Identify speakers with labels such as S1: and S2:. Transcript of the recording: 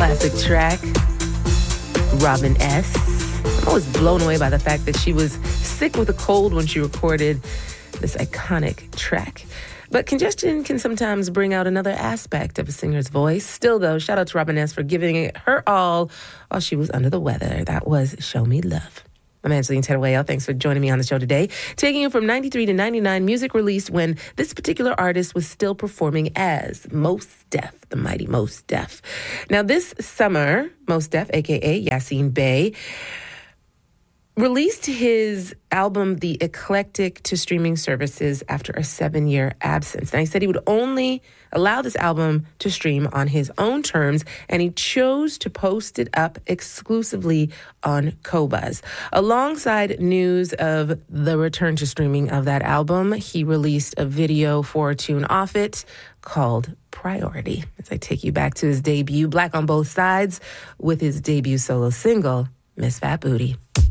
S1: Classic track. Robin S. I'm always blown away by the fact that she was sick with a cold when she recorded this iconic track. But congestion can sometimes bring out another aspect of a singer's voice. Still, though, shout out to Robin S. for giving it her all while she was under the weather. That was Show Me Love. I'm Angeline Teruel. Thanks for joining me on the show today. Taking you from 93 to 99, music released when this particular artist was still performing as Mos Def, the mighty Mos Def. Now, this summer, Mos Def, a.k.a. Yasin Bey, released his album, The Eclectic, to streaming services after a 7-year absence. Now, he said he would only allow this album to stream on his own terms, and he chose to post it up exclusively on Qobuz. Alongside news of the return to streaming of that album, he released a video for a tune off it called Priority. As I take you back to his debut, Black on Both Sides, with his debut solo single, Miss Fat Booty.